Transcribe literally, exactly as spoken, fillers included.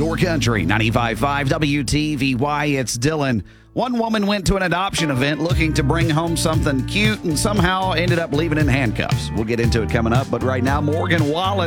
your country. ninety-five point five W T V Y, it's Dylan. One woman went to an adoption event looking to bring home something cute and somehow ended up leaving in handcuffs. We'll get into it coming up, but right now, Morgan Wallen